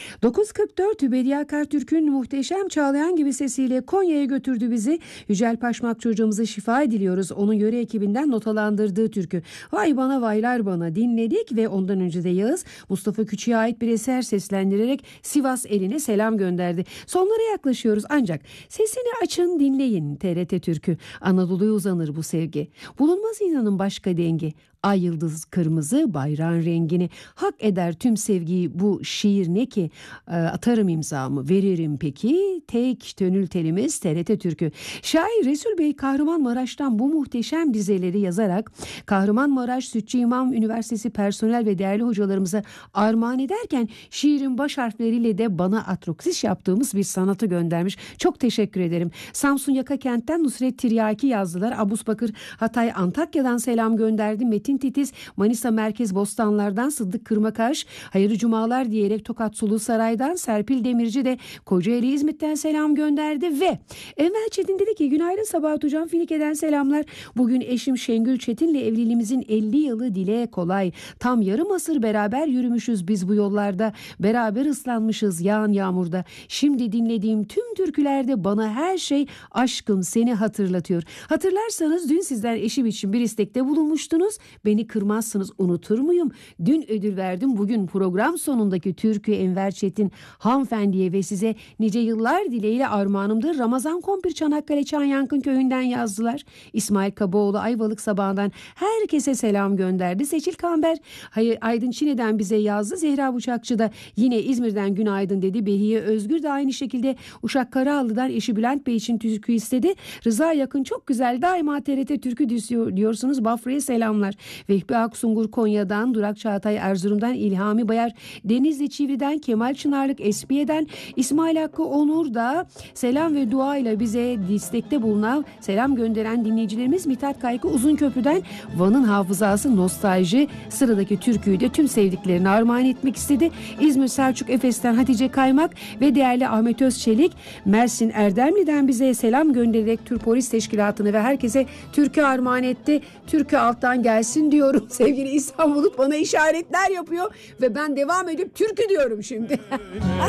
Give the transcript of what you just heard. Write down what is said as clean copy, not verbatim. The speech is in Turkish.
9.44 Bediye Akartürk'ün muhteşem çağlayan gibi sesiyle Konya'ya götürdü bizi. Yücel Paşmak çocuğumuza şifa diliyoruz. Onun yöre ekibinden notalandırdığı türkü. Vay bana vaylar bana dinledik ve ondan önce de Yağız Mustafa Küçük'e ait bir eser seslendirerek Sivas eline selam gönderdi. Sonlara yaklaşıyoruz ancak sesini açın dinleyin TRT Türkü. Anadolu'ya uzanır bu sevgi. Bulunmaz inanın başka dengi. Ay yıldız kırmızı bayrağın rengini hak eder tüm sevgiyi bu şiir ne ki atarım imzamı veririm peki tek gönül telimiz TRT Türkü. Şair Resul Bey Kahramanmaraş'tan bu muhteşem dizeleri yazarak Kahramanmaraş Sütçü İmam Üniversitesi personel ve değerli hocalarımıza armağan ederken şiirin baş harfleriyle de bana atroksis yaptığımız bir sanatı göndermiş. Çok teşekkür ederim. Samsun Yakakent'ten Nusret Tiryaki yazdılar. Abusbakır Hatay Antakya'dan selam gönderdi. Metin Titiz Manisa Merkez Bostanlar'dan Sıddık Kırmakaş hayırlı cumalar diyerek Tokat Sulu Saray'dan Serpil Demirci de Kocaeli İzmit'ten selam gönderdi ve Enver Çetin dedi ki günaydın Sabahat Hocam Filike'den selamlar. Bugün eşim Şengül Çetin'le evliliğimizin 50 yılı dile kolay. Tam yarım asır beraber yürümüşüz biz bu yollarda. Beraber ıslanmışız yağan yağmurda. Şimdi dinlediğim tüm türkülerde bana her şey aşkım seni hatırlatıyor. Hatırlarsanız dün sizden eşim için bir istekte bulunmuştunuz. Beni kırmazsınız unutur muyum? Dün ödül verdim. Bugün program sonundaki türkü Enver Çetin hanımefendiye ve size nice yıllar dileğiyle armağanımdır. Ramazan Kompir Çanakkale Çanyankın köyünden yazdılar. İsmail Kabaoğlu Ayvalık Sabahı'ndan herkese selam gönderdi. Seçil Kamber Aydın Çine'den bize yazdı. Zehra Bıçakçı da yine İzmir'den günaydın dedi. Behiye Özgür de aynı şekilde Uşak Karaağlı'dan eşi Bülent Bey için türkü istedi. Rıza Yakın çok güzel daima TRT türkü diyorsunuz. Bafra'ya selamlar. Vehbi Aksungur Konya'dan, Durak Çağatay Erzurum'dan, İlhami Bayar Denizli Çivri'den, Kemal Çınarlık Espiye'den, İsmail Hakkı Onur da selam ve dua ile bize destekte bulunan selam gönderen dinleyicilerimiz Mithat Kaykı Uzunköprü'den Van'ın hafızası nostalji sıradaki türküyü de tüm sevdiklerine armağan etmek istedi. İzmir Selçuk Efes'ten Hatice Kaymak ve değerli Ahmet Özçelik Mersin Erdemli'den bize selam göndererek Türk Polis Teşkilatı'nı ve herkese türkü armağan etti. Türkü alttan gelsin diyorum. Sevgili İhsan Bulut bana işaretler yapıyor ve ben devam edip türkü diyorum şimdi.